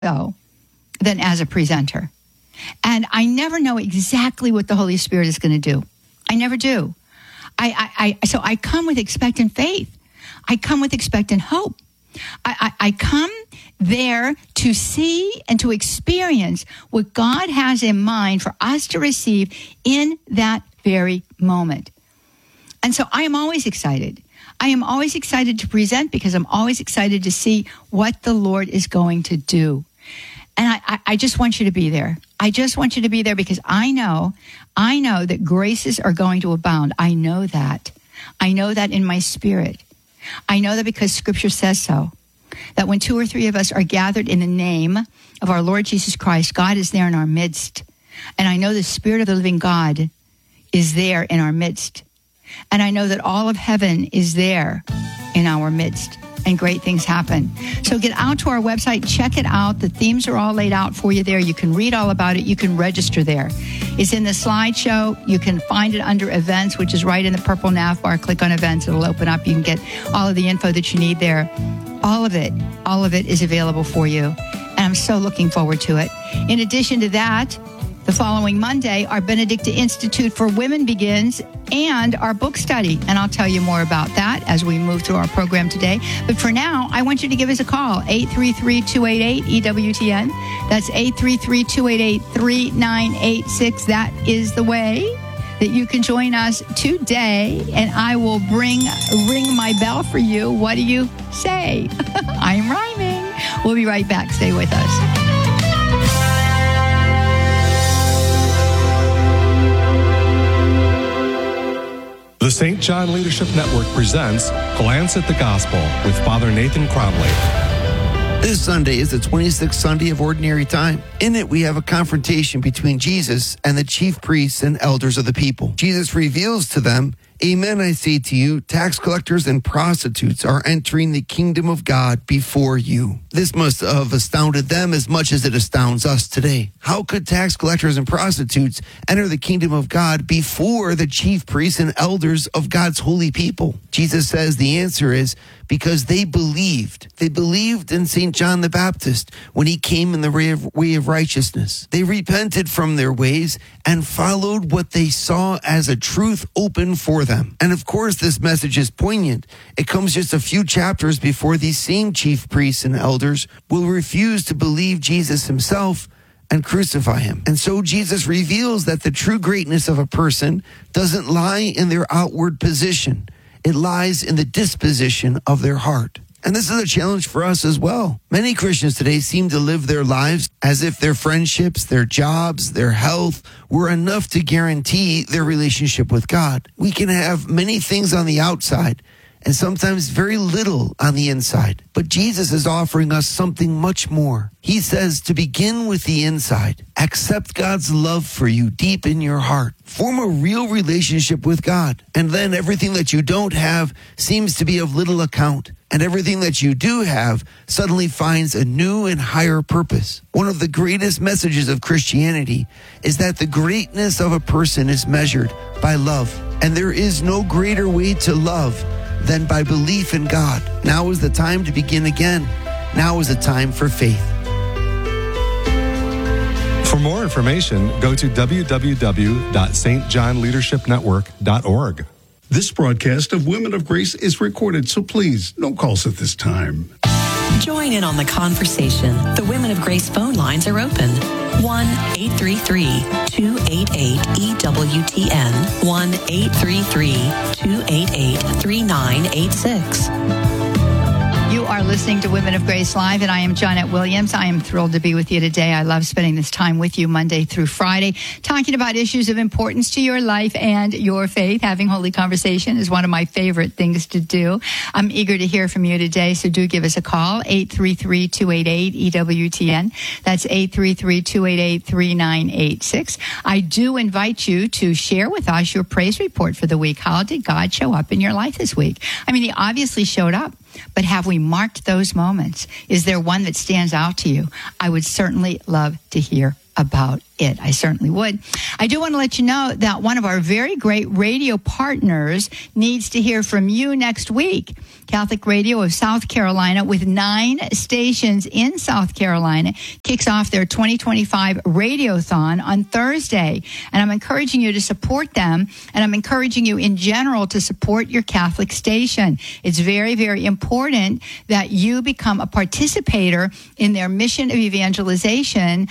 than as a presenter. And I never know exactly what the Holy Spirit is going to do. I never do. So I come with expectant faith. I come with expectant hope. I come there to see and to experience what God has in mind for us to receive in that very moment. And so I am always excited. I am always excited to present because I'm always excited to see what the Lord is going to do. And I just want you to be there. I just want you to be there because I know that graces are going to abound. I know that. I know that in my spirit. I know that because Scripture says so. That when 2 or 3 of us are gathered in the name of our Lord Jesus Christ, God is there in our midst. And I know the Spirit of the living God is there in our midst. And I know that all of heaven is there in our midst. And great things happen. So get out to our website, check it out. The themes are all laid out for you there. You can read all about it. You can register there. It's in the slideshow. You can find it under events, which is right in the purple nav bar. Click on events. It'll open up. You can get all of the info that you need there. All of it is available for you. And I'm so looking forward to it. In addition to that, the following Monday, our Benedicta Institute for Women begins and our book study. And I'll tell you more about that as we move through our program today. But for now, I want you to give us a call, 833-288-EWTN. That's 833-288-3986. That is the way that you can join us today. And I will ring my bell for you. What do you say? I'm rhyming. We'll be right back. Stay with us. The St. John Leadership Network presents Glance at the Gospel with Father Nathan Cromley. This Sunday is the 26th Sunday of Ordinary Time. In it, we have a confrontation between Jesus and the chief priests and elders of the people. Jesus reveals to them, "Amen, I say to you, tax collectors and prostitutes are entering the kingdom of God before you." This must have astounded them as much as it astounds us today. How could tax collectors and prostitutes enter the kingdom of God before the chief priests and elders of God's holy people? Jesus says the answer is because they believed. They believed in St. John the Baptist when he came in the way of righteousness. They repented from their ways and followed what they saw as a truth open for them. And of course, this message is poignant. It comes just a few chapters before these same chief priests and elders will refuse to believe Jesus himself and crucify him. And so Jesus reveals that the true greatness of a person doesn't lie in their outward position. It lies in the disposition of their heart. And this is a challenge for us as well. Many Christians today seem to live their lives as if their friendships, their jobs, their health were enough to guarantee their relationship with God. We can have many things on the outside and sometimes very little on the inside. But Jesus is offering us something much more. He says to begin with the inside. Accept God's love for you deep in your heart. Form a real relationship with God. And then everything that you don't have seems to be of little account. And everything that you do have suddenly finds a new and higher purpose. One of the greatest messages of Christianity is that the greatness of a person is measured by love. And there is no greater way to love than by belief in God. Now is the time to begin again. Now is the time for faith. For more information, go to www.stjohnleadershipnetwork.org. This broadcast of Women of Grace is recorded, so please don't call us at this time. Join in on the conversation. The Women of Grace phone lines are open. 1-833-288-EWTN. 1-833-288-3986. You are listening to Women of Grace Live, and I am Janet Williams. I am thrilled to be with you today. I love spending this time with you Monday through Friday, talking about issues of importance to your life and your faith. Having holy conversation is one of my favorite things to do. I'm eager to hear from you today, so do give us a call, 833-288-EWTN. That's 833-288-3986. I do invite you to share with us your praise report for the week. How did God show up in your life this week? I mean, he obviously showed up. But have we marked those moments? Is there one that stands out to you? I would certainly love to hear about it. I certainly would. I do want to let you know that one of our very great radio partners needs to hear from you next week. Catholic Radio of South Carolina, with 9 stations in South Carolina, kicks off their 2025 Radiothon on Thursday. And I'm encouraging you to support them, and I'm encouraging you in general to support your Catholic station. It's very, very important that you become a participator in their mission of evangelization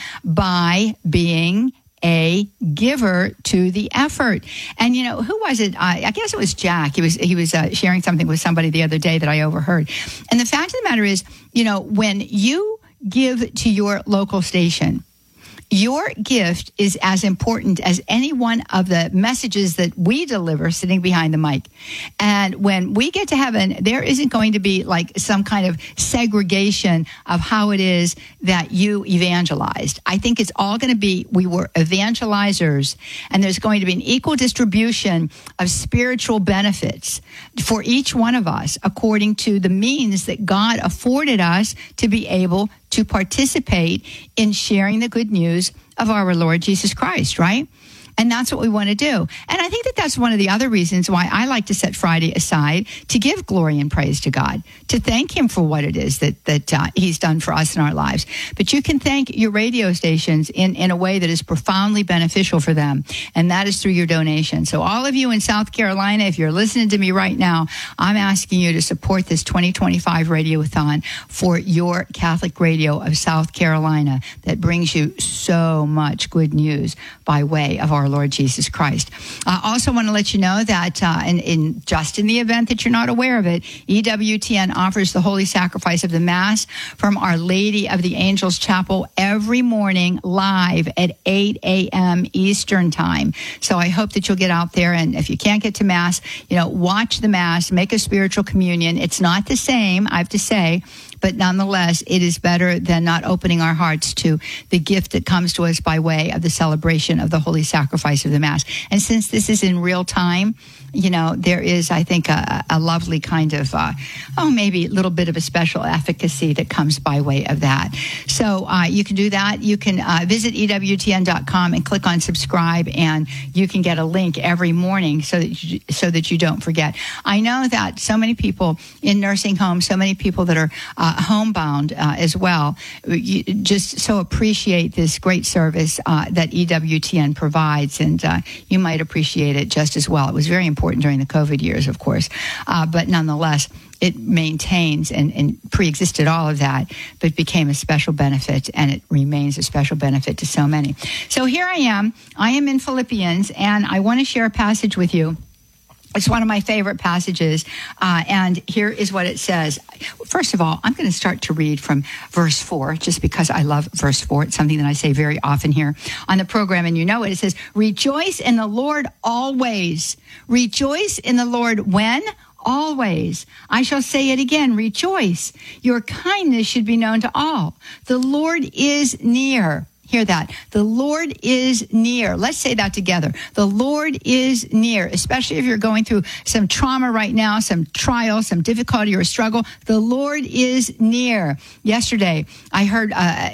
by being a giver to the effort. And you know, who was it? I guess it was Jack. He was sharing something with somebody the other day that I overheard. And the fact of the matter is, you know, when you give to your local station, your gift is as important as any one of the messages that we deliver sitting behind the mic. And when we get to heaven, there isn't going to be like some kind of segregation of how it is that you evangelized. I think it's all going to be, we were evangelizers, and there's going to be an equal distribution of spiritual benefits for each one of us according to the means that God afforded us to be able to participate in sharing the good news of our Lord Jesus Christ, right? And that's what we want to do. And I think that that's one of the other reasons why I like to set Friday aside to give glory and praise to God, to thank him for what it is that he's done for us in our lives. But you can thank your radio stations in a way that is profoundly beneficial for them, and that is through your donation. So all of you in South Carolina, if you're listening to me right now, I'm asking you to support this 2025 Radiothon for your Catholic Radio of South Carolina that brings you so much good news by way of our Lord Jesus Christ. I also want to let you know that in the event that you're not aware of it, EWTN offers the Holy Sacrifice of the Mass from Our Lady of the Angels Chapel every morning live at 8 a.m. Eastern Time. So I hope that you'll get out there, and if you can't get to Mass, you know, watch the Mass, make a spiritual communion. It's not the same, I have to say, but nonetheless, it is better than not opening our hearts to the gift that comes to us by way of the celebration of the Holy Sacrifice of the Mass. And since this is in real time, you know, there is, I think, a lovely kind of, maybe a little bit of a special efficacy that comes by way of that. So you can do that. You can visit EWTN.com and click on subscribe, and you can get a link every morning so that you don't forget. I know that so many people in nursing homes, so many people that are homebound as well, you just so appreciate this great service that EWTN provides, and you might appreciate it just as well. It was very important during the COVID years, of course, but nonetheless, it maintains and pre-existed all of that, but became a special benefit, and it remains a special benefit to so many. So here I am in Philippians, and I want to share a passage with you. It's one of my favorite passages, and here is what it says. First of all, I'm going to start to read from verse 4, just because I love verse 4. It's something that I say very often here on the program, and you know it. It says, "Rejoice in the Lord always. Rejoice in the Lord when? Always. I shall say it again, rejoice. Your kindness should be known to all. The Lord is near." Hear that. The Lord is near. Let's say that together. The Lord is near, especially if you're going through some trauma right now, some trial, some difficulty or struggle. The Lord is near. Yesterday, I heard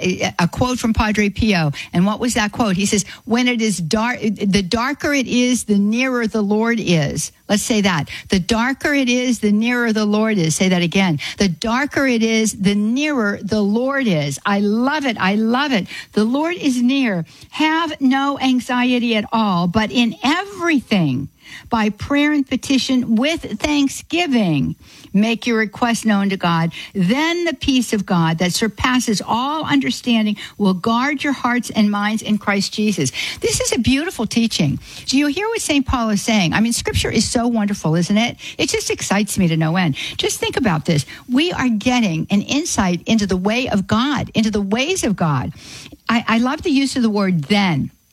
a quote from Padre Pio. And what was that quote? He says, when it is dark, the darker it is, the nearer the Lord is. Let's say that. The darker it is, the nearer the Lord is. Say that again. The darker it is, the nearer the Lord is. I love it. I love it. The Lord is near. Have no anxiety at all, but in everything, by prayer and petition with thanksgiving, make your request known to God. Then the peace of God that surpasses all understanding will guard your hearts and minds in Christ Jesus. This is a beautiful teaching. Do you hear what St. Paul is saying? I mean, Scripture is so wonderful, isn't it? It just excites me to no end. Just think about this. We are getting an insight into the way of God, into the ways of God. I love the use of the word then.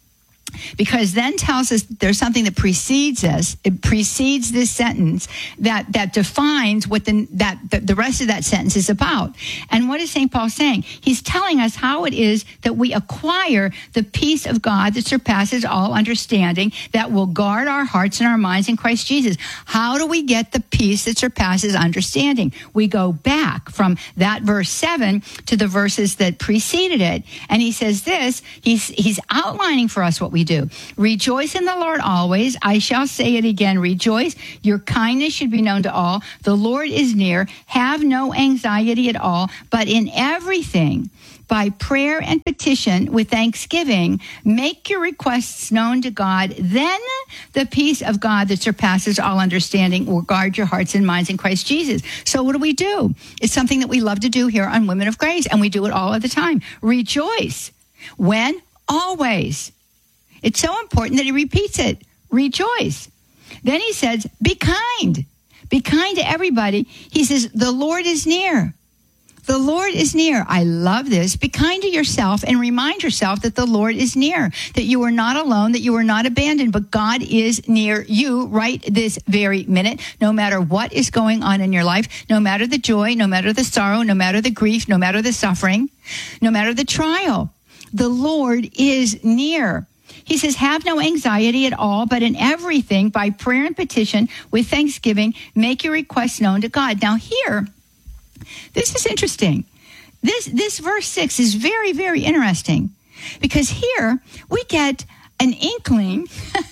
Because then tells us there's something that precedes us. It precedes this sentence that defines what the rest of that sentence is about. And what is St. Paul saying? He's telling us how it is that we acquire the peace of God that surpasses all understanding, that will guard our hearts and our minds in Christ Jesus. How do we get the peace that surpasses understanding? We go back from that verse 7 to the verses that preceded it. And he says this, he's outlining for us what we do. Rejoice in the Lord always. I shall say it again. Rejoice. Your kindness should be known to all. The Lord is near. Have no anxiety at all, but in everything, by prayer and petition with thanksgiving, make your requests known to God. Then the peace of God that surpasses all understanding will guard your hearts and minds in Christ Jesus. So what do? It's something that we love to do here on Women of Grace, and we do it all of the time. Rejoice. When? Always. It's so important that he repeats it. Rejoice. Then he says, be kind. Be kind to everybody. He says, the Lord is near. The Lord is near. I love this. Be kind to yourself and remind yourself that the Lord is near, that you are not alone, that you are not abandoned, but God is near you right this very minute, no matter what is going on in your life, no matter the joy, no matter the sorrow, no matter the grief, no matter the suffering, no matter the trial. The Lord is near. He says, have no anxiety at all, but in everything, by prayer and petition, with thanksgiving, make your requests known to God. Now here, this is interesting. This verse 6 is very, very interesting, because here we get an inkling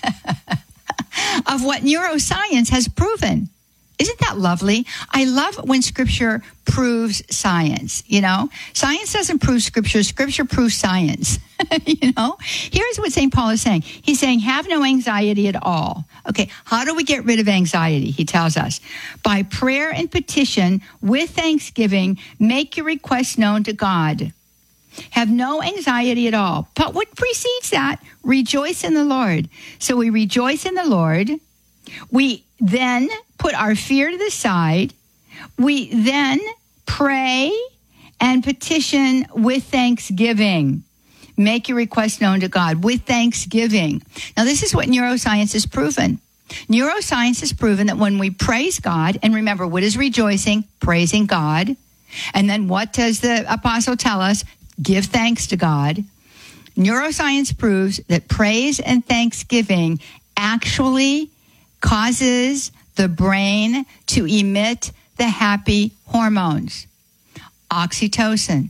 of what neuroscience has proven. Isn't that lovely? I love when Scripture proves science, Science doesn't prove Scripture. Scripture proves science, Here's what St. Paul is saying. He's saying, have no anxiety at all. Okay, how do we get rid of anxiety? He tells us, by prayer and petition, with thanksgiving, make your requests known to God. Have no anxiety at all. But what precedes that? Rejoice in the Lord. So we rejoice in the Lord. We then put our fear to the side. We then pray and petition with thanksgiving. Make your request known to God with thanksgiving. Now, this is what neuroscience has proven. Neuroscience has proven that when we praise God, and remember, what is rejoicing? Praising God. And then what does the apostle tell us? Give thanks to God. Neuroscience proves that praise and thanksgiving actually causes the brain to emit the happy hormones. Oxytocin,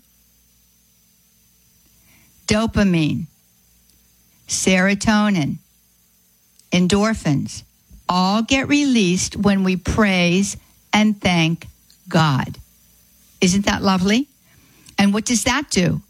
dopamine, serotonin, endorphins, all get released when we praise and thank God. Isn't that lovely? And what does that do?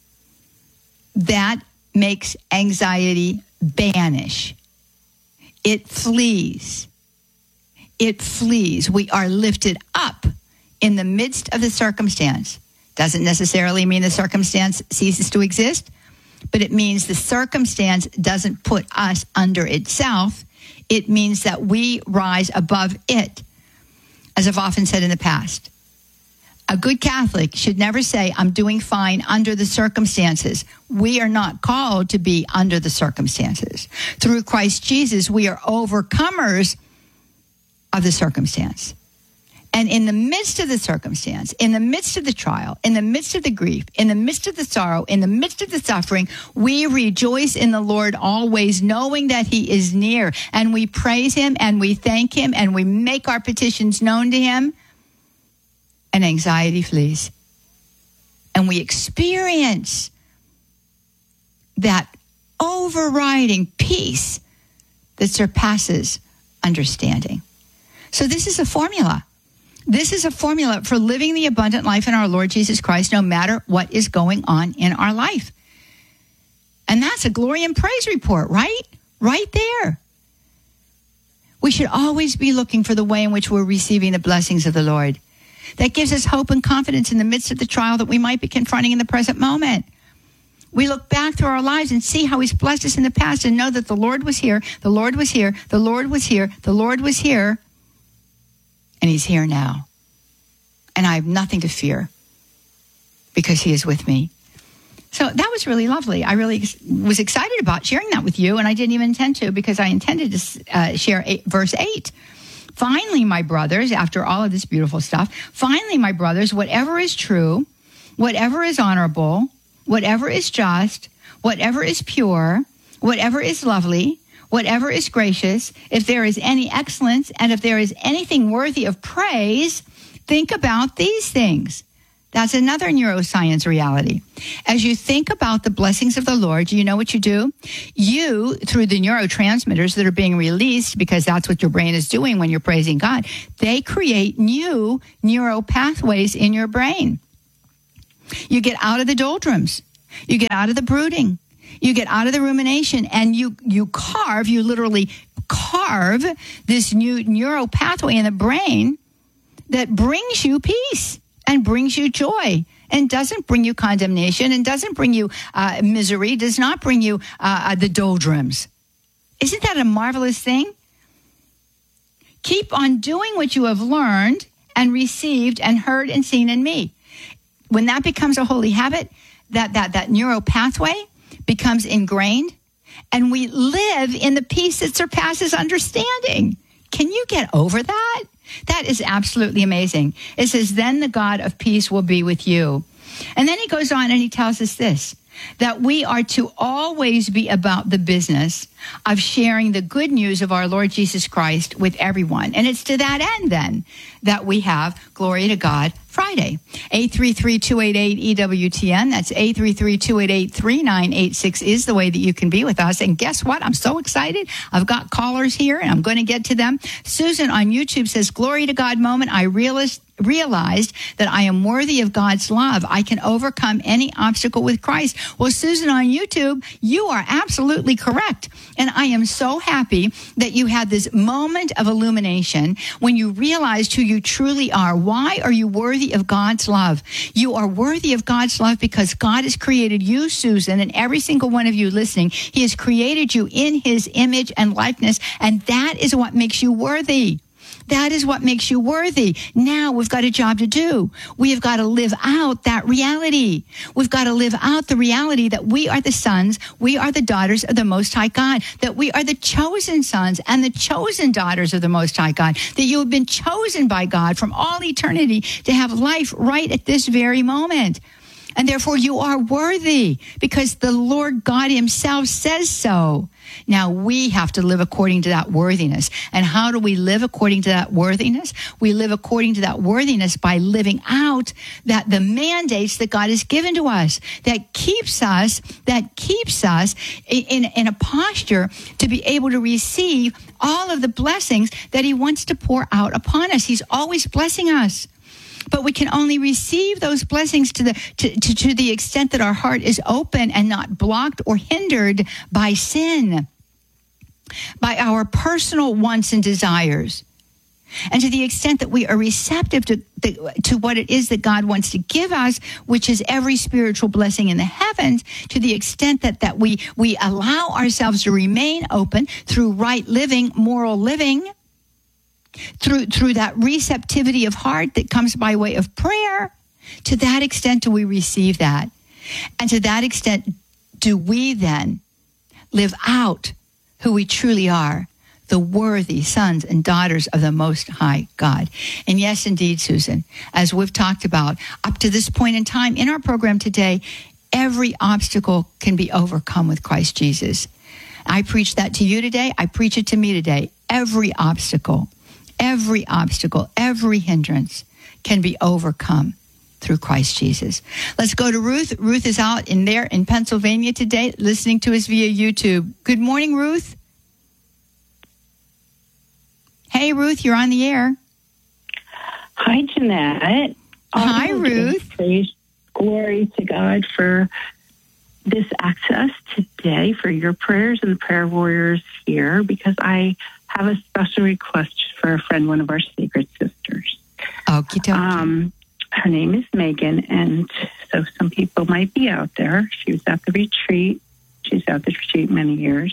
That makes anxiety vanish. It flees. It flees. We are lifted up in the midst of the circumstance. Doesn't necessarily mean the circumstance ceases to exist, but it means the circumstance doesn't put us under itself. It means that we rise above it, as I've often said in the past. A good Catholic should never say, I'm doing fine under the circumstances. We are not called to be under the circumstances. Through Christ Jesus, we are overcomers of the circumstance. And in the midst of the circumstance, in the midst of the trial, in the midst of the grief, in the midst of the sorrow, in the midst of the suffering, we rejoice in the Lord always, knowing that he is near. And we praise him and we thank him and we make our petitions known to him. And anxiety flees. And we experience that overriding peace that surpasses understanding. So this is a formula. This is a formula for living the abundant life in our Lord Jesus Christ, no matter what is going on in our life. And that's a glory and praise report, right? Right there. We should always be looking for the way in which we're receiving the blessings of the Lord. That gives us hope and confidence in the midst of the trial that we might be confronting in the present moment. We look back through our lives and see how he's blessed us in the past and know that the Lord was here, the Lord was here, the Lord was here, the Lord was here, and he's here now. And I have nothing to fear because he is with me. So that was really lovely. I really was excited about sharing that with you, and I didn't even intend to, because I intended to share verse 8. Finally, my brothers, after all of this beautiful stuff, finally, my brothers, whatever is true, whatever is honorable, whatever is just, whatever is pure, whatever is lovely, whatever is gracious, if there is any excellence, and if there is anything worthy of praise, think about these things. That's another neuroscience reality. As you think about the blessings of the Lord, you know what you do? You, through the neurotransmitters that are being released, because that's what your brain is doing when you're praising God, they create new neural pathways in your brain. You get out of the doldrums. You get out of the brooding. You get out of the rumination, and you literally carve this new neural pathway in the brain that brings you peace and brings you joy and doesn't bring you condemnation and doesn't bring you misery, does not bring you the doldrums. Isn't that a marvelous thing? Keep on doing what you have learned and received and heard and seen in me. When that becomes a holy habit, that neural pathway becomes ingrained, and we live in the peace that surpasses understanding. Can you get over that? That is absolutely amazing. It says, then the God of peace will be with you. And then he goes on and he tells us this, that we are to always be about the business of sharing the good news of our Lord Jesus Christ with everyone. And it's to that end, then, that we have Glory to God Friday. 833-288-EWTN. That's 833-288-3986 is the way that you can be with us. And guess what? I'm so excited. I've got callers here, and I'm going to get to them. Susan on YouTube says, Glory to God moment. I realized that I am worthy of God's love. I can overcome any obstacle with Christ. Well, Susan on YouTube, you are absolutely correct. And I am so happy that you had this moment of illumination when you realized who you truly are. Why are you worthy of God's love? You are worthy of God's love because God has created you, Susan, and every single one of you listening. He has created you in his image and likeness, and that is what makes you worthy. That is what makes you worthy. Now we've got a job to do. We have got to live out that reality. We've got to live out the reality that we are the sons, we are the daughters of the Most High God, that we are the chosen sons and the chosen daughters of the Most High God, that you have been chosen by God from all eternity to have life right at this very moment. And therefore you are worthy because the Lord God himself says so. Now we have to live according to that worthiness. And how do we live according to that worthiness? We live according to that worthiness by living out that the mandates that God has given to us, that keeps us in a posture to be able to receive all of the blessings that he wants to pour out upon us. He's always blessing us. But we can only receive those blessings to the extent that our heart is open and not blocked or hindered by sin, by our personal wants and desires. And to the extent that we are receptive to what it is that God wants to give us, which is every spiritual blessing in the heavens, to the extent that we allow ourselves to remain open through right living, moral living, through that receptivity of heart that comes by way of prayer, to that extent do we receive that. And to that extent do we then live out who we truly are, the worthy sons and daughters of the Most High God. And yes, indeed, Susan, as we've talked about up to this point in time in our program today, every obstacle can be overcome with Christ Jesus. I preach that to you today. I preach it to me today. Every obstacle, every hindrance can be overcome through Christ Jesus. Let's go to Ruth. Ruth is out in Pennsylvania today, listening to us via YouTube. Good morning, Ruth. Hey, Ruth, you're on the air. Hi, Jeanette. Hi, Ruth. Praise, glory to God for this access today, for your prayers and the prayer warriors here, because I have a special request for a friend, one of our sacred sisters. Okie dokie. Her name is Megan, and so some people might be out there. She was at the retreat. She's at the retreat many years.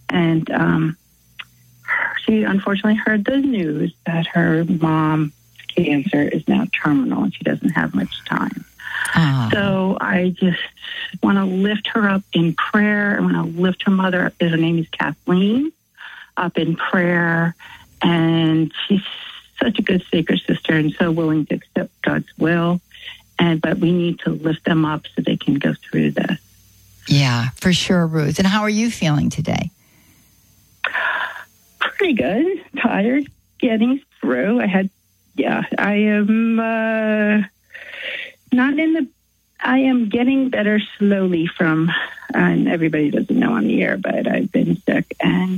And she unfortunately heard the news that her mom cancer is now terminal, and she doesn't have much time. So I just want to lift her up in prayer. I want to lift her mother, her name is Kathleen, up in prayer. And she's such a good sacred sister and so willing to accept God's will. But we need to lift them up so they can go through this. Yeah, for sure, Ruth. And how are you feeling today? Pretty good. Tired, getting through. I am not in the. I am getting better slowly from, and everybody doesn't know on the air, but I've been sick and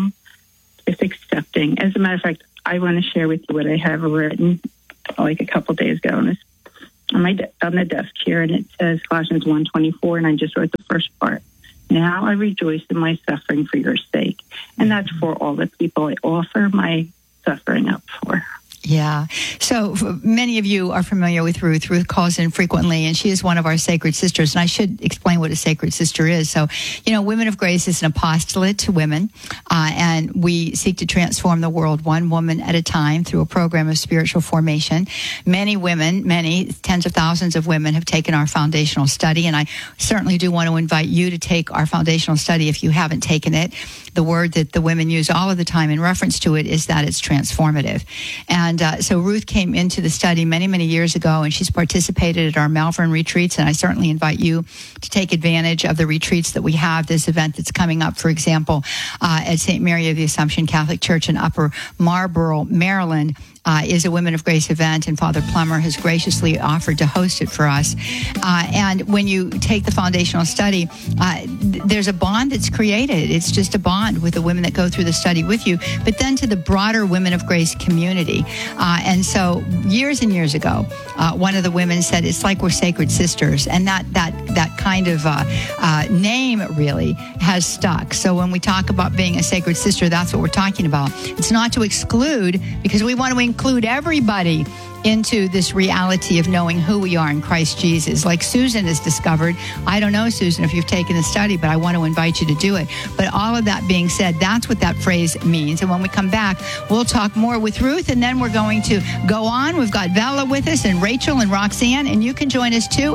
just accepting. As a matter of fact, I want to share with you what I have written like a couple days ago on the desk here, and it says Colossians 1:24, and I just wrote the first part. Now I rejoice in my suffering for your sake. And that's for all the people I offer my suffering up for. Yeah. So many of you are familiar with Ruth. Ruth calls in frequently, and she is one of our sacred sisters. And I should explain what a sacred sister is. So, Women of Grace is an apostolate to women, and we seek to transform the world one woman at a time through a program of spiritual formation. Many women, tens of thousands of women have taken our foundational study, and I certainly do want to invite you to take our foundational study if you haven't taken it. The word that the women use all of the time in reference to it is that it's transformative. And so Ruth came into the study many, many years ago, and she's participated at our Malvern retreats, and I certainly invite you to take advantage of the retreats that we have. This event that's coming up, for example, at St. Mary of the Assumption Catholic Church in Upper Marlboro, Maryland, is a Women of Grace event, and Father Plummer has graciously offered to host it for us. And when you take the foundational study, there's a bond that's created. It's just a bond with the women that go through the study with you, but then to the broader Women of Grace community. And so years and years ago, one of the women said, it's like we're sacred sisters. And that kind of name really has stuck. So when we talk about being a sacred sister, that's what we're talking about. It's not to exclude, because we want to include everybody into this reality of knowing who we are in Christ Jesus. Like Susan has discovered. I don't know, Susan, if you've taken the study, but I want to invite you to do it. But all of that being said, that's what that phrase means. And when we come back, we'll talk more with Ruth, and then we're going to go on. We've got Bella with us, and Rachel and Roxanne, and you can join us too,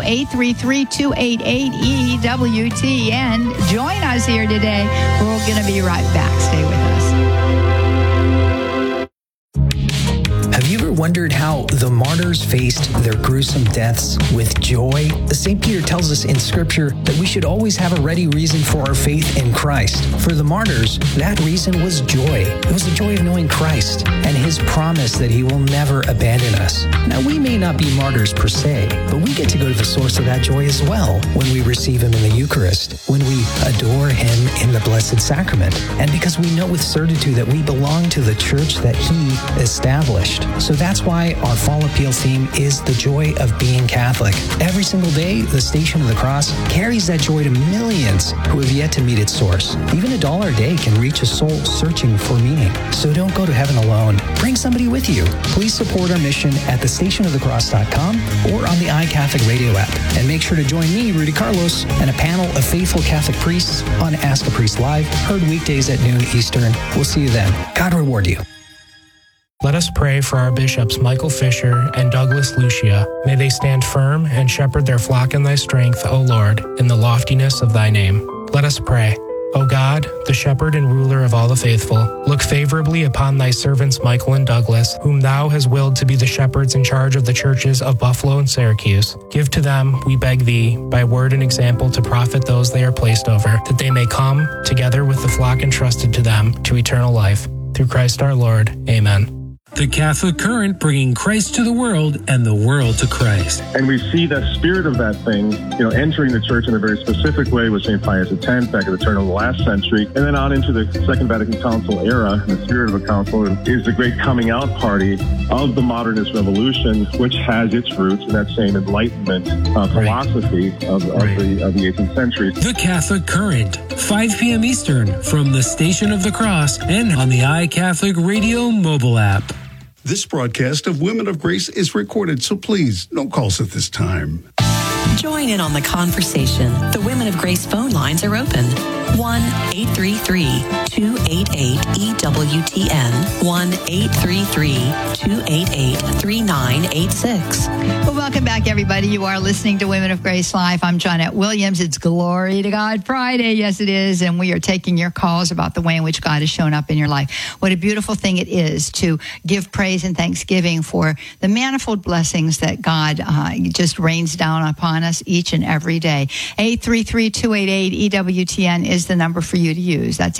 833-288-EWTN. Join us here today. We're going to be right back. Stay with us. Have you ever wondered how the martyrs faced their gruesome deaths with joy? St. Peter tells us in Scripture that we should always have a ready reason for our faith in Christ. For the martyrs, that reason was joy. It was the joy of knowing Christ and His promise that He will never abandon us. Now, we may not be martyrs per se, but we get to go to the source of that joy as well when we receive Him in the Eucharist, when we adore Him in the Blessed Sacrament, and because we know with certitude that we belong to the church that He established. So that's why our fall appeal theme is the joy of being Catholic. Every single day, the Station of the Cross carries that joy to millions who have yet to meet its source. Even $1 a day can reach a soul searching for meaning. So don't go to heaven alone. Bring somebody with you. Please support our mission at thestationofthecross.com or on the iCatholic radio app. And make sure to join me, Rudy Carlos, and a panel of faithful Catholic priests on Ask a Priest Live, heard weekdays at noon Eastern. We'll see you then. God reward you. Let us pray for our bishops Michael Fisher and Douglas Lucia. May they stand firm and shepherd their flock in thy strength, O Lord, in the loftiness of thy name. Let us pray. O God, the shepherd and ruler of all the faithful, look favorably upon thy servants Michael and Douglas, whom thou hast willed to be the shepherds in charge of the churches of Buffalo and Syracuse. Give to them, we beg thee, by word and example to profit those they are placed over, that they may come, together with the flock entrusted to them, to eternal life. Through Christ our Lord. Amen. The Catholic Current, bringing Christ to the world and the world to Christ. And we see that spirit of that thing, entering the church in a very specific way with St. Pius X back at the turn of the last century, and then on into the Second Vatican Council era. The spirit of a council is the great coming out party of the modernist revolution, which has its roots in that same Enlightenment philosophy of the 18th century. The Catholic Current, 5 p.m. Eastern, from the Station of the Cross and on the iCatholic Radio mobile app. This broadcast of Women of Grace is recorded, so please don't call us at this time. Join in on the conversation. The Women of Grace phone lines are open. 1-833-288-EWTN, 1-833-288-3986. Well, welcome back, everybody. You are listening to Women of Grace Live. I'm Johnette Williams. It's Glory to God Friday. Yes, it is. And we are taking your calls about the way in which God has shown up in your life. What a beautiful thing it is to give praise and thanksgiving for the manifold blessings that God just rains down upon us each and every day. 833-288-EWTN is the number for you to use. That's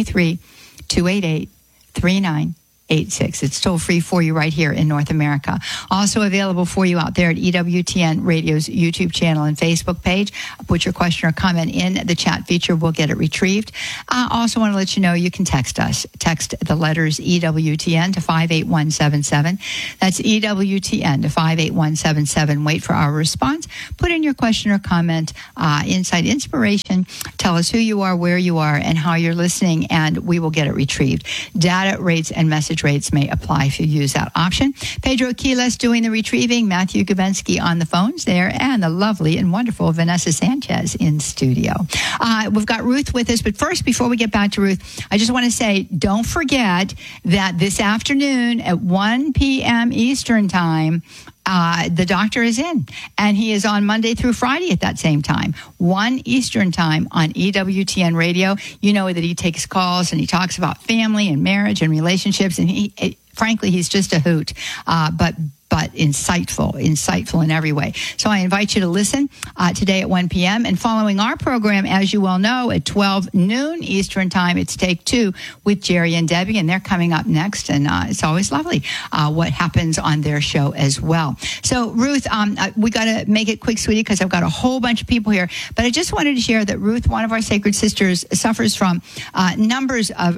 833-288-3986. It's toll free for you right here in North America. Also available for you out there at EWTN Radio's YouTube channel and Facebook page. Put your question or comment in the chat feature. We'll get it retrieved. I also want to let you know you can text us. Text the letters EWTN to 58177. That's EWTN to 58177. Wait for our response. Put in your question or comment, insight, inspiration. Tell us who you are, where you are, and how you're listening, and we will get it retrieved. Data rates and message rates may apply if you use that option. Pedro Aquiles doing the retrieving, Matthew Gabensky on the phones there, and the lovely and wonderful Vanessa Sanchez in studio. We've got Ruth with us, but first, before we get back to Ruth, I just want to say, don't forget that this afternoon at 1 p.m. Eastern Time, the doctor is in, and he is on Monday through Friday at that same time, 1 Eastern Time on EWTN Radio. You know that he takes calls and he talks about family and marriage and relationships, and frankly, he's just a hoot, but insightful in every way. So I invite you to listen today at 1 p.m. And following our program, as you well know, at 12 noon Eastern Time, it's Take Two with Jerry and Debbie, and they're coming up next. And it's always lovely what happens on their show as well. So, Ruth, we got to make it quick, sweetie, because I've got a whole bunch of people here. But I just wanted to share that Ruth, one of our sacred sisters, suffers from numbers of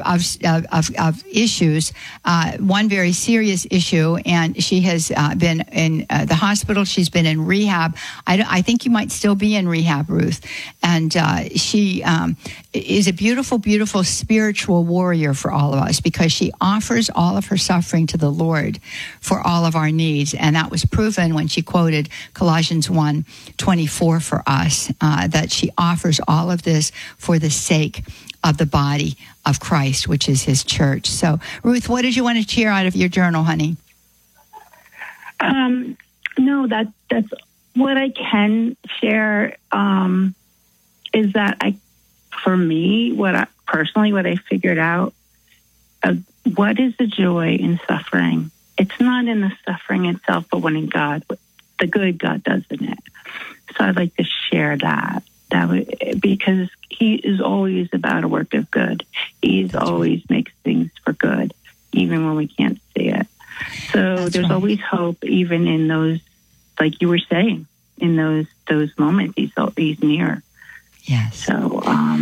issues, one very serious issue, and she has been in the hospital. She's been in rehab. I think you might still be in rehab, Ruth. And she is a beautiful, beautiful spiritual warrior for all of us, because she offers all of her suffering to the Lord for all of our needs. And that was proven when she quoted Colossians 1:24 for us, that she offers all of this for the sake of the body of Christ, which is his church. So, Ruth, what did you want to share out of your journal, honey? No, that's what I can share, is that for me, what I figured out, what is the joy in suffering? It's not in the suffering itself, but when in God, the good God does in it. So I'd like to share that because he is always about a work of good. He's always makes things for good, even when we can't see it. So that's there's always hope, even in those, like you were saying, in those moments. He's near. Yes. So,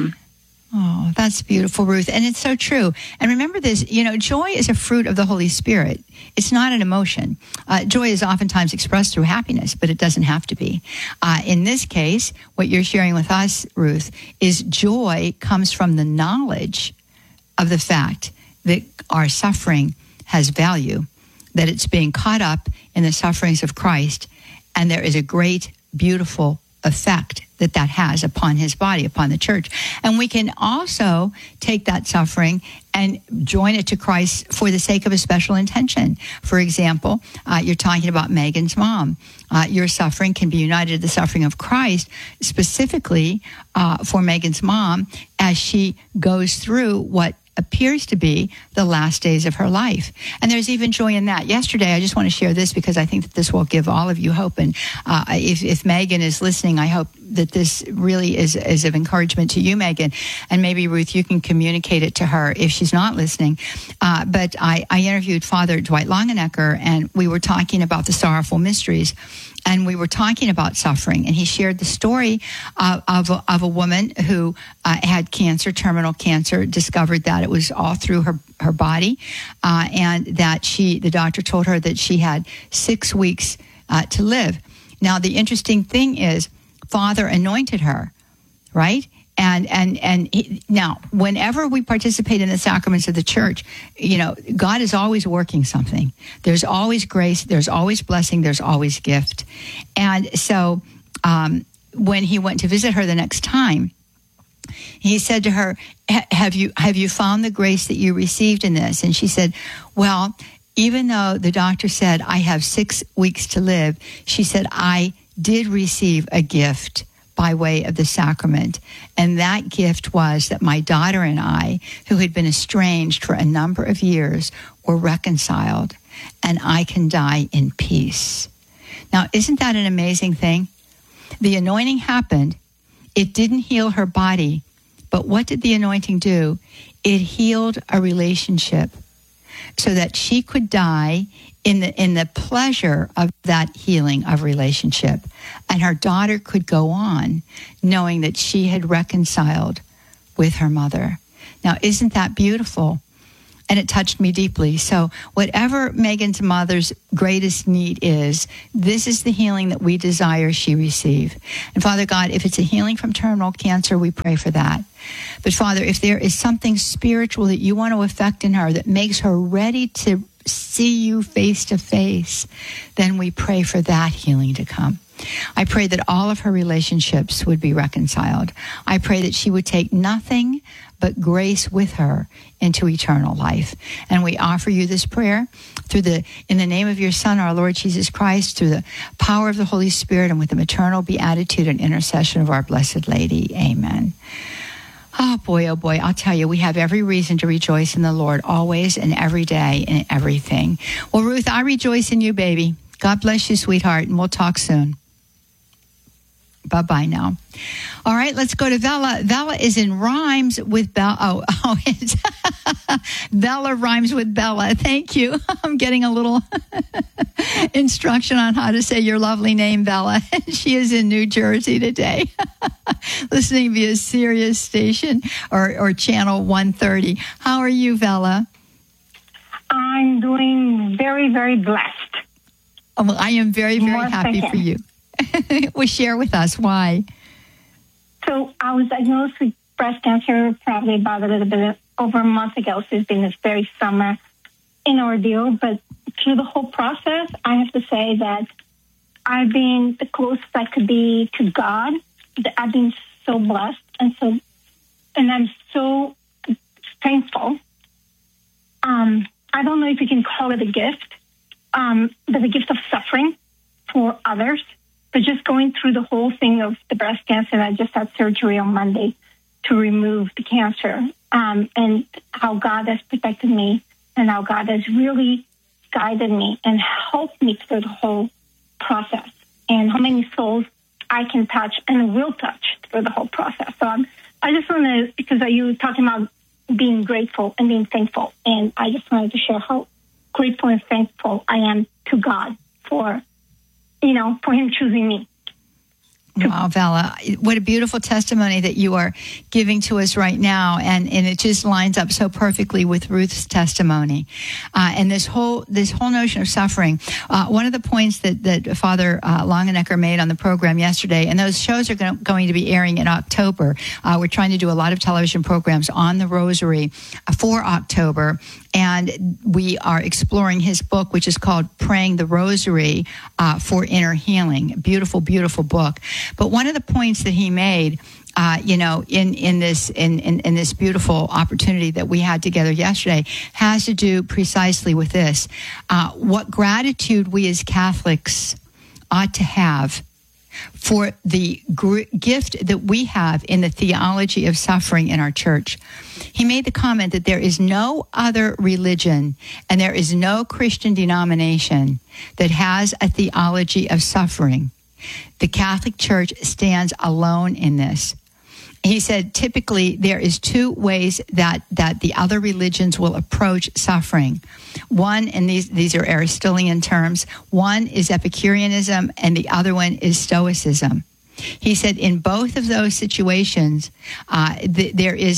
oh, that's beautiful, Ruth. And it's so true. And remember this, joy is a fruit of the Holy Spirit. It's not an emotion. Joy is oftentimes expressed through happiness, but it doesn't have to be. In this case, what you're sharing with us, Ruth, is joy comes from the knowledge of the fact that our suffering has value, that it's being caught up in the sufferings of Christ, and there is a great, beautiful effect that has upon his body, upon the church. And we can also take that suffering and join it to Christ for the sake of a special intention. For example, you're talking about Megan's mom. Your suffering can be united to the suffering of Christ, specifically for Megan's mom, as she goes through what appears to be the last days of her life. And there's even joy in that. Yesterday, I just want to share this because I think that this will give all of you hope. And if Megan is listening, I hope that this really is of encouragement to you, Megan. And maybe, Ruth, you can communicate it to her if she's not listening. But I interviewed Father Dwight Longenecker, and we were talking about the sorrowful mysteries. And we were talking about suffering, and he shared the story of a woman who had cancer, terminal cancer, discovered that it was all through her body, and that the doctor told her that she had 6 weeks to live. Now, the interesting thing is, Father anointed her, right? And now, whenever we participate in the sacraments of the church, God is always working something. There's always grace. There's always blessing. There's always gift. And so when he went to visit her the next time, He said to her, have you found the grace that you received in this? And she said, well, even though the doctor said I have 6 weeks to live, she said, I did receive a gift by way of the sacrament. And that gift was that my daughter and I, who had been estranged for a number of years, were reconciled, and I can die in peace. Now, isn't that an amazing thing? The anointing happened. It didn't heal her body, but what did the anointing do? It healed a relationship so that she could die in the pleasure of that healing of relationship. And her daughter could go on knowing that she had reconciled with her mother. Now, isn't that beautiful? And it touched me deeply. So whatever Megan's mother's greatest need is, this is the healing that we desire she receive. And Father God, if it's a healing from terminal cancer, we pray for that. But Father, if there is something spiritual that you want to effect in her that makes her ready to see you face to face, then we pray for that healing to come. I pray that all of her relationships would be reconciled. I pray that she would take nothing but grace with her into eternal life. And we offer you this prayer in the name of your Son, our Lord Jesus Christ, through the power of the Holy Spirit, and with the maternal beatitude and intercession of our Blessed Lady. Amen. Oh boy, I'll tell you, we have every reason to rejoice in the Lord always and every day in everything. Well, Ruth, I rejoice in you, baby. God bless you, sweetheart, and we'll talk soon. Bye-bye now. All right, let's go to Vela. Vela is in rhymes with Bella. It's Vela rhymes with Bella. Thank you. I'm getting a little instruction on how to say your lovely name, Vela. She is in New Jersey today, listening via Sirius station or channel 130. How are you, Vela? I'm doing very, very blessed. Oh, well, I am very, very happy for you. Well, share with us why. So I was diagnosed with breast cancer probably about a little bit over a month ago. So it's been this very summer in ordeal. But through the whole process, I have to say that I've been the closest I could be to God. I've been so blessed and I'm so thankful. I don't know if you can call it a gift, but the gift of suffering for others. But just going through the whole thing of the breast cancer, and I just had surgery on Monday to remove the cancer, and how God has protected me and how God has really guided me and helped me through the whole process, and how many souls I can touch and will touch through the whole process. So I just want to, because you were talking about being grateful and being thankful, and I just wanted to share how grateful and thankful I am to God for him choosing me. Wow, Vela, what a beautiful testimony that you are giving to us right now. And it just lines up so perfectly with Ruth's testimony. And this whole notion of suffering. One of the points that Father Longenecker made on the program yesterday, and those shows are going to be airing in October. We're trying to do a lot of television programs on the Rosary for October. And we are exploring his book, which is called Praying the Rosary for Inner Healing. Beautiful, beautiful book. But one of the points that he made, in this beautiful opportunity that we had together yesterday, has to do precisely with this: what gratitude we as Catholics ought to have for the gift that we have in the theology of suffering in our church. He made the comment that there is no other religion and there is no Christian denomination that has a theology of suffering. The Catholic Church stands alone in this. He said typically there is two ways that the other religions will approach suffering. One, and these are Aristotelian terms, one is Epicureanism and the other one is Stoicism. He said in both of those situations, there is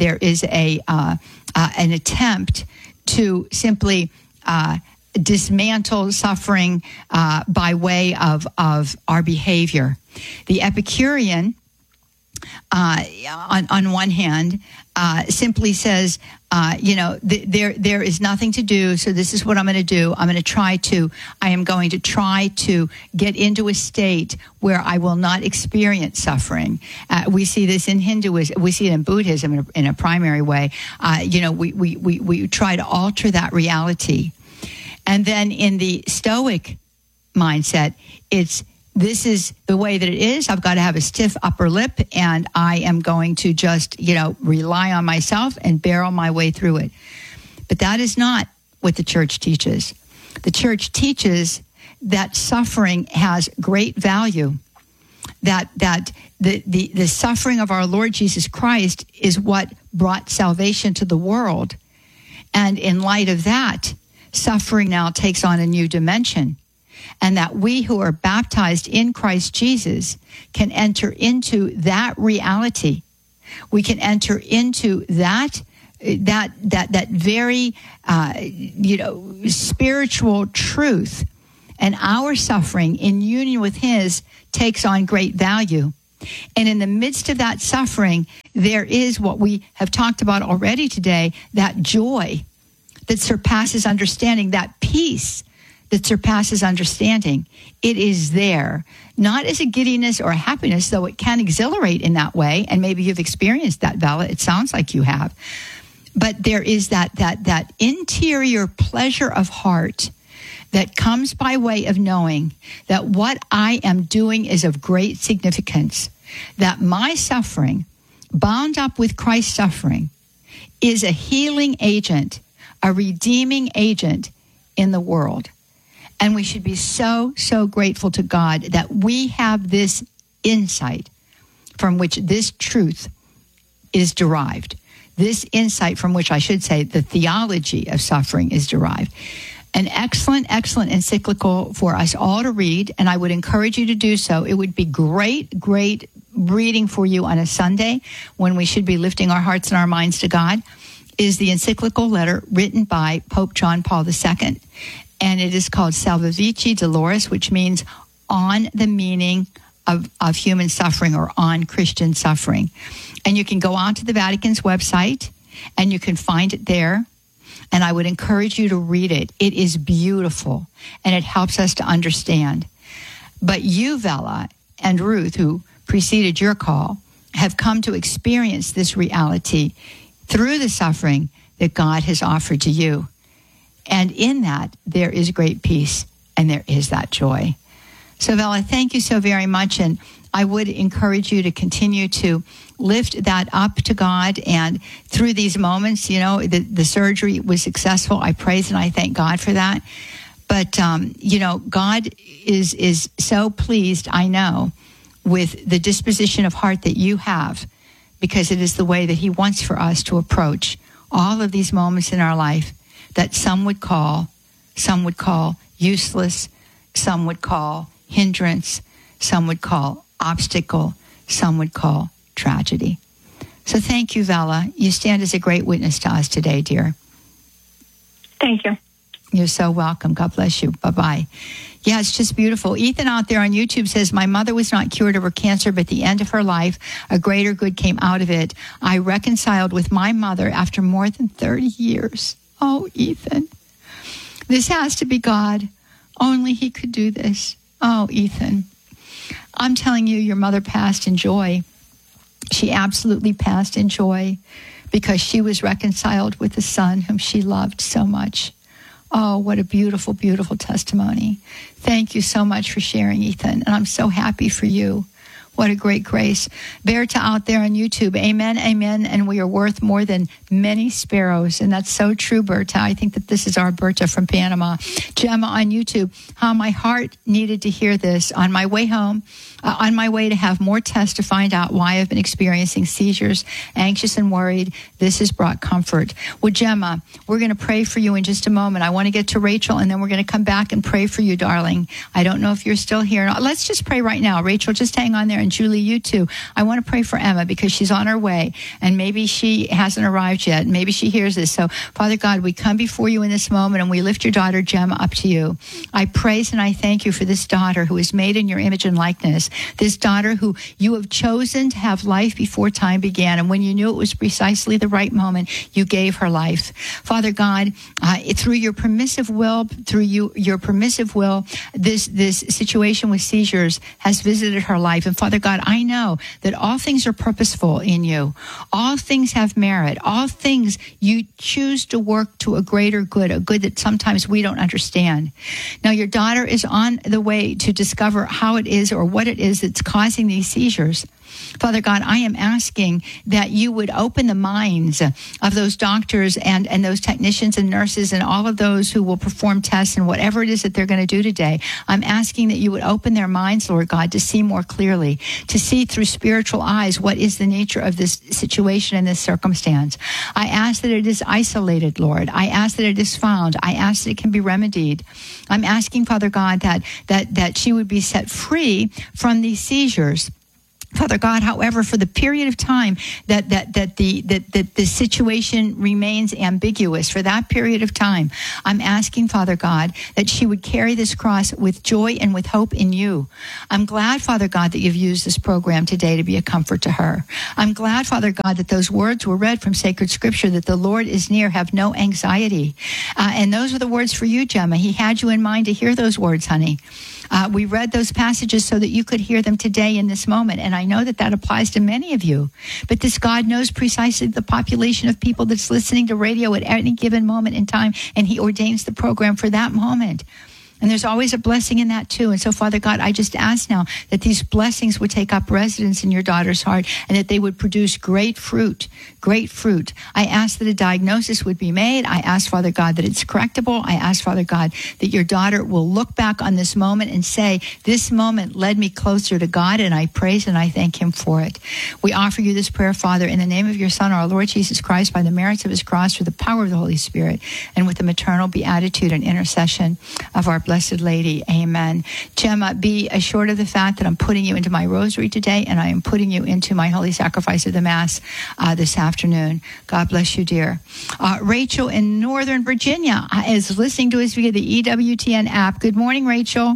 an attempt to simply dismantle suffering by way of our behavior. The Epicurean on one hand, simply says, there is nothing to do, so this is what I'm going to do. I am going to try to get into a state where I will not experience suffering. We see this in Hinduism. We see it in Buddhism in a primary way. We try to alter that reality. And then in the Stoic mindset, this is the way that it is. I've got to have a stiff upper lip, and I am going to just, rely on myself and barrel my way through it. But that is not what the church teaches. The church teaches that suffering has great value, that the suffering of our Lord Jesus Christ is what brought salvation to the world. And in light of that, suffering now takes on a new dimension. And that we who are baptized in Christ Jesus can enter into that reality. We can enter into that very spiritual truth, and our suffering in union with His takes on great value. And in the midst of that suffering, there is what we have talked about already today, that joy that surpasses understanding, that peace that surpasses understanding. It is there, not as a giddiness or a happiness, though it can exhilarate in that way. And maybe you've experienced that, Bella. It sounds like you have. But there is that interior pleasure of heart that comes by way of knowing that what I am doing is of great significance, that my suffering, bound up with Christ's suffering, is a healing agent, a redeeming agent in the world. And we should be so, so grateful to God that we have this insight from which this truth is derived. This insight from which, I should say, the theology of suffering is derived. An excellent, excellent encyclical for us all to read, and I would encourage you to do so. It would be great reading for you on a Sunday when we should be lifting our hearts and our minds to God, is the encyclical letter written by Pope John Paul II. And it is called Salvifici Doloris, which means on the meaning of human suffering, or on Christian suffering. And you can go onto the Vatican's website and you can find it there. And I would encourage you to read it. It is beautiful and it helps us to understand. But you, Vella, and Ruth, who preceded your call, have come to experience this reality through the suffering that God has offered to you. And in that, there is great peace and there is that joy. So, Vella, thank you so very much. And I would encourage you to continue to lift that up to God. And through these moments, the surgery was successful. I praise and I thank God for that. But, God is so pleased, I know, with the disposition of heart that you have, because it is the way that He wants for us to approach all of these moments in our life that some would call useless, some would call hindrance, some would call obstacle, some would call tragedy. So thank you, Vella. You stand as a great witness to us today, dear. Thank you. You're so welcome. God bless you. Bye-bye. Yeah, it's just beautiful. Ethan out there on YouTube says, my mother was not cured of her cancer, but at the end of her life, a greater good came out of it. I reconciled with my mother after more than 30 years. Oh, Ethan, this has to be God. Only He could do this. Oh, Ethan, I'm telling you, your mother passed in joy. She absolutely passed in joy because she was reconciled with the Son whom she loved so much. Oh, what a beautiful, beautiful testimony. Thank you so much for sharing, Ethan. And I'm so happy for you. What a great grace. Berta out there on YouTube, amen, amen, and we are worth more than many sparrows. And that's so true, Berta. I think that this is our Berta from Panama. Gemma on YouTube, how my heart needed to hear this on my way home, on my way to have more tests to find out why I've been experiencing seizures, anxious and worried. This has brought comfort. Well, Gemma, we're going to pray for you in just a moment. I want to get to Rachel, and then we're going to come back and pray for you, darling. I don't know if you're still here. Let's just pray right now. Rachel, just hang on there and And Julie, you too. I want to pray for Emma because she's on her way, and maybe she hasn't arrived yet. Maybe she hears this. So, Father God, we come before you in this moment, and we lift your daughter, Gemma, up to you. I praise and I thank you for this daughter who is made in your image and likeness, this daughter who you have chosen to have life before time began. And when you knew it was precisely the right moment, you gave her life. Father God, through your permissive will, your permissive will, this situation with seizures has visited her life. And Father God, I know that all things are purposeful in you. All things have merit. All things you choose to work to a greater good, a good that sometimes we don't understand. Now, your daughter is on the way to discover how it is or what it is that's causing these seizures. Father God, I am asking that you would open the minds of those doctors and those technicians and nurses and all of those who will perform tests and whatever it is that they're going to do today. I'm asking that you would open their minds, Lord God, to see more clearly, to see through spiritual eyes what is the nature of this situation and this circumstance. I ask that it is isolated, Lord. I ask that it is found. I ask that it can be remedied. I'm asking, Father God, that she would be set free from these seizures. Father God, however, for the period of time that the situation remains ambiguous, for that period of time, I'm asking, Father God, that she would carry this cross with joy and with hope in you. I'm glad, Father God, that you've used this program today to be a comfort to her. I'm glad, Father God, that those words were read from sacred scripture, that the Lord is near, have no anxiety. And those are the words for you, Gemma. He had you in mind to hear those words, honey. We read those passages so that you could hear them today in this moment. And I know that applies to many of you. But this God knows precisely the population of people that's listening to radio at any given moment in time. And he ordains the program for that moment. And there's always a blessing in that too. And so, Father God, I just ask now that these blessings would take up residence in your daughter's heart and that they would produce great fruit, great fruit. I ask that a diagnosis would be made. I ask, Father God, that it's correctable. I ask, Father God, that your daughter will look back on this moment and say, this moment led me closer to God, and I praise and I thank him for it. We offer you this prayer, Father, in the name of your Son, our Lord Jesus Christ, by the merits of his cross, through the power of the Holy Spirit, and with the maternal beatitude and intercession of our Blessed Lady. Amen. Gemma, be assured of the fact that I'm putting you into my rosary today, and I am putting you into my holy sacrifice of the Mass this afternoon. God bless you, dear. Rachel in Northern Virginia is listening to us via the EWTN app. Good morning, Rachel.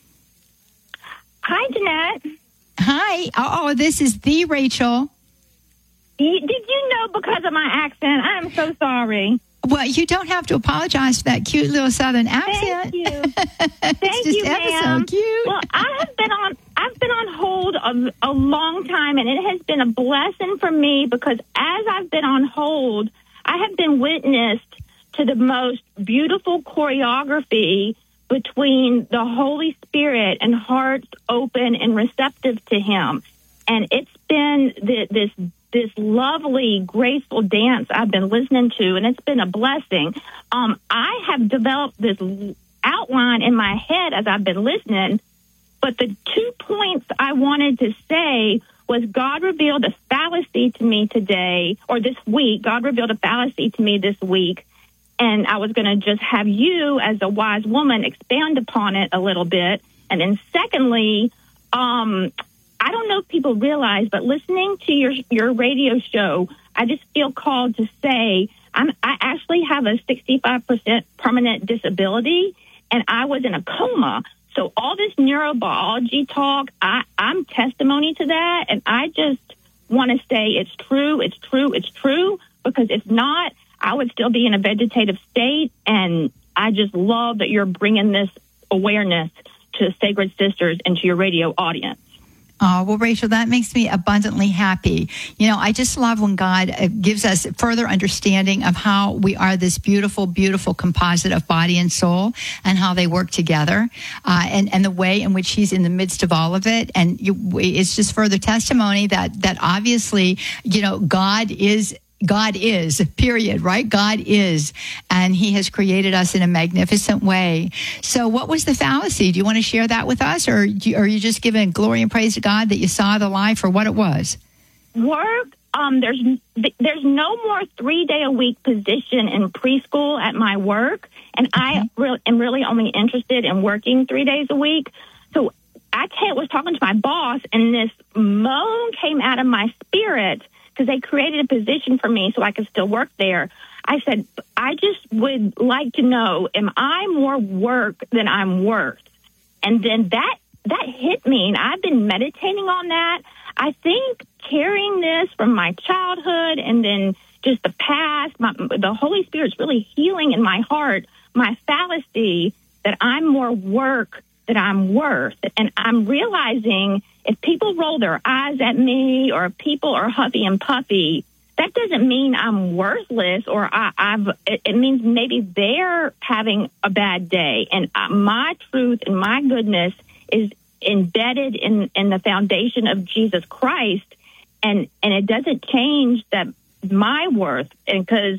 Hi, Jeanette. Hi. Oh, this is the Rachel. Did you know because of my accent? I am so sorry. Well, you don't have to apologize for that cute little Southern accent. Thank you. Thank you, ma'am. So cute. Well, I've been on hold a long time, and it has been a blessing for me because as I've been on hold, I have been witnessed to the most beautiful choreography between the Holy Spirit and hearts open and receptive to him. And it's been this lovely, graceful dance I've been listening to, and it's been a blessing. I have developed this outline in my head as I've been listening, but the 2 points I wanted to say was God revealed a fallacy to me today, or this week. God revealed a fallacy to me this week, and I was going to just have you, as a wise woman, expand upon it a little bit. And then secondly, I don't know if people realize, but listening to your radio show, I just feel called to say I actually have a 65% permanent disability, and I was in a coma. So all this neurobiology talk, I'm testimony to that, and I just want to say it's true, it's true, it's true, because if not, I would still be in a vegetative state, and I just love that you're bringing this awareness to Sacred Sisters and to your radio audience. Oh, well, Rachel, that makes me abundantly happy. You know, I just love when God gives us further understanding of how we are this beautiful, beautiful composite of body and soul and how they work together and the way in which he's in the midst of all of it. And it's just further testimony that obviously, you know, God is, period, right? God is, and he has created us in a magnificent way. So what was the fallacy? Do you want to share that with us, or are you just giving glory and praise to God that you saw the lie for what it was? Work, there's no more 3-day-a-week position in preschool at my work, and I am really only interested in working 3 days a week. So was talking to my boss, and this moan came out of my spirit because they created a position for me so I could still work there. I said, I just would like to know, am I more work than I'm worth? And then that hit me, and I've been meditating on that. I think carrying this from my childhood and then just the past, the Holy Spirit's really healing in my heart my fallacy that I'm more work than I'm worth. And I'm realizing if people roll their eyes at me or if people are huffy and puffy, that doesn't mean I'm worthless or it means maybe they're having a bad day. And my truth and my goodness is embedded in the foundation of Jesus Christ. And it doesn't change that my worth. And because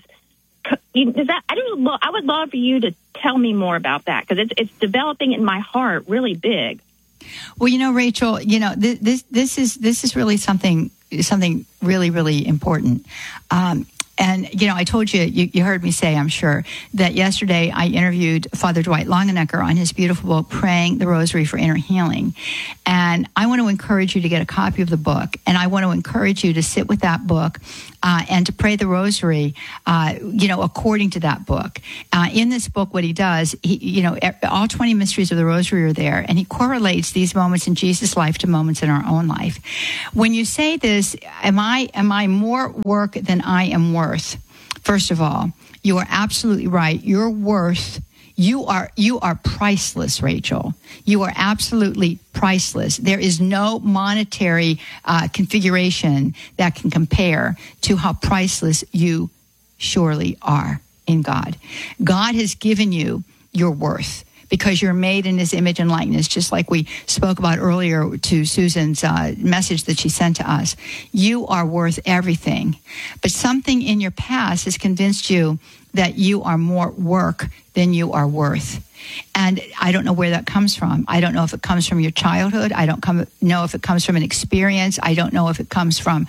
I would love for you to tell me more about that because it's developing in my heart really big. Well, Rachel, this is really something really, really important. And, I told you heard me say, I'm sure, that yesterday I interviewed Father Dwight Longenecker on his beautiful book, Praying the Rosary for Inner Healing. And I want to encourage you to get a copy of the book. And I want to encourage you to sit with that book and to pray the rosary, according to that book. In this book, what he does, all 20 mysteries of the rosary are there, and he correlates these moments in Jesus' life to moments in our own life. When you say this, am I more work than I am worth? First of all, you are absolutely right. Your worth, you are priceless, Rachel. You are absolutely priceless. There is no monetary configuration that can compare to how priceless you surely are in God. God has given you your worth, because you're made in his image and likeness, just like we spoke about earlier to Susan's message that she sent to us. You are worth everything. But something in your past has convinced you that you are more work than you are worth. And I don't know where that comes from. I don't know if it comes from your childhood. I don't know if it comes from an experience. I don't know if it comes from,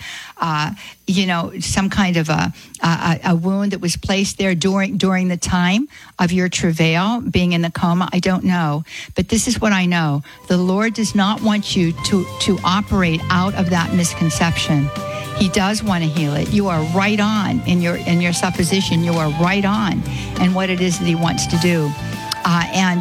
some kind of a wound that was placed there during the time of your travail, being in the coma. I don't know. But this is what I know. The Lord does not want you to operate out of that misconception. He does want to heal it. You are right on in your supposition. You are right on in what it is that he wants to do. And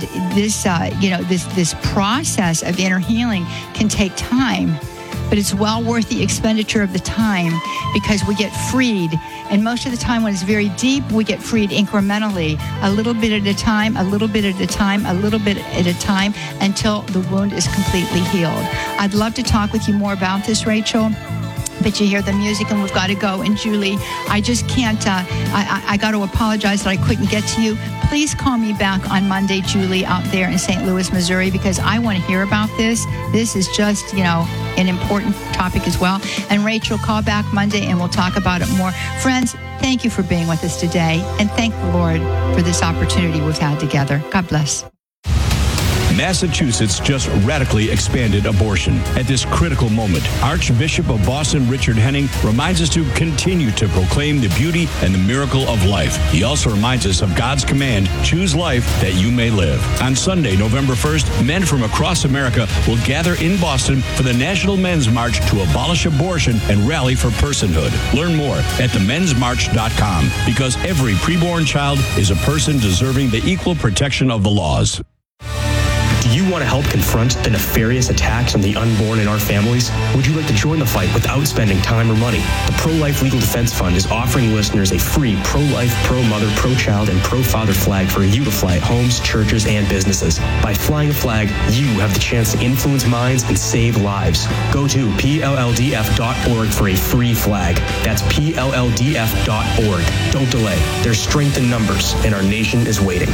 this process of inner healing can take time, but it's well worth the expenditure of the time because we get freed. And most of the time when it's very deep, we get freed incrementally, a little bit at a time, a little bit at a time, a little bit at a time, until the wound is completely healed. I'd love to talk with you more about this, Rachel. But you hear the music and we've got to go. And Julie, I just can't, I got to apologize that I couldn't get to you. Please call me back on Monday, Julie, out there in St. Louis, Missouri, because I want to hear about this. This is just, an important topic as well. And Rachel, call back Monday and we'll talk about it more. Friends, thank you for being with us today. And thank the Lord for this opportunity we've had together. God bless. Massachusetts just radically expanded abortion. At this critical moment, Archbishop of Boston Richard Henning reminds us to continue to proclaim the beauty and the miracle of life. He also reminds us of God's command, choose life that you may live. On Sunday, November 1st, men from across America will gather in Boston for the National Men's March to abolish abortion and rally for personhood. Learn more at themensmarch.com, because every preborn child is a person deserving the equal protection of the laws. Do you want to help confront the nefarious attacks on the unborn in our families? Would you like to join the fight without spending time or money? The Pro-Life Legal Defense Fund is offering listeners a free pro-life, pro-mother, pro-child, and pro-father flag for you to fly at homes, churches, and businesses. By flying a flag, you have the chance to influence minds and save lives. Go to PLLDF.org for a free flag. That's PLLDF.org. Don't delay. There's strength in numbers, and our nation is waiting.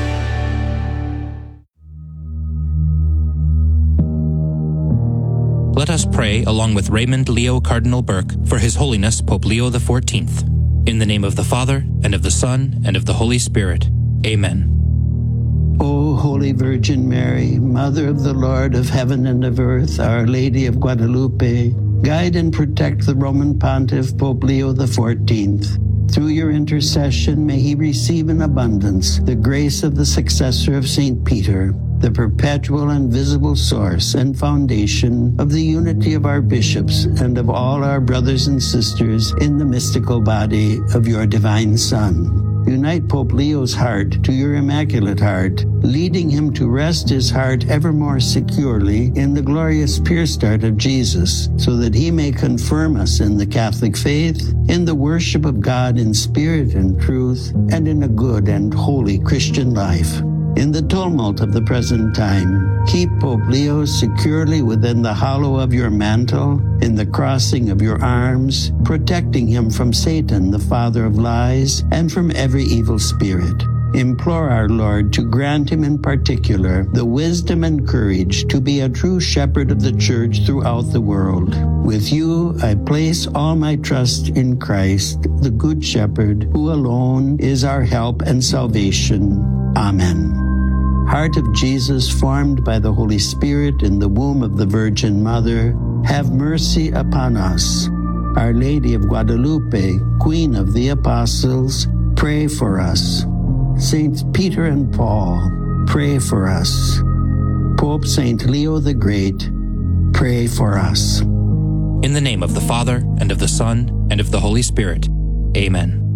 Let us pray along with Raymond Leo Cardinal Burke for His Holiness Pope Leo XIV. In the name of the Father, and of the Son, and of the Holy Spirit. Amen. O Holy Virgin Mary, Mother of the Lord of heaven and of earth, Our Lady of Guadalupe, guide and protect the Roman Pontiff Pope Leo XIV. Through your intercession, may he receive in abundance the grace of the successor of St. Peter. the perpetual and visible source and foundation of the unity of our bishops and of all our brothers and sisters in the mystical body of your divine Son. Unite Pope Leo's heart to your Immaculate Heart, leading him to rest his heart ever more securely in the glorious pure start of Jesus, so that he may confirm us in the Catholic faith, in the worship of God in spirit and truth, and in a good and holy Christian life. In the tumult of the present time, keep Pope Leo securely within the hollow of your mantle, in the crossing of your arms, protecting him from Satan, the father of lies, and from every evil spirit. Implore our Lord to grant him in particular the wisdom and courage to be a true shepherd of the Church throughout the world. With you, I place all my trust in Christ, the Good Shepherd, who alone is our help and salvation. Amen. Heart of Jesus, formed by the Holy Spirit in the womb of the Virgin Mother, have mercy upon us. Our Lady of Guadalupe, Queen of the Apostles, pray for us. Saints Peter and Paul, pray for us. Pope Saint Leo the Great, pray for us. In the name of the Father, and of the Son, and of the Holy Spirit. Amen.